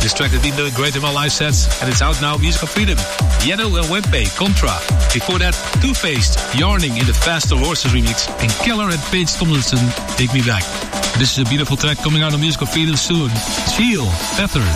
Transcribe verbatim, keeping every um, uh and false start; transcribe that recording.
This track has been doing great in my live sets, and it's out now, Musical Freedom. Yano and Wempe, Contra. Before that, Two-Faced, Yarning in the Faster Horses remix, and Keller and Paige Tomlinson, Take Me Back. This is a beautiful track coming out on Musical Freedom soon. Feel Better.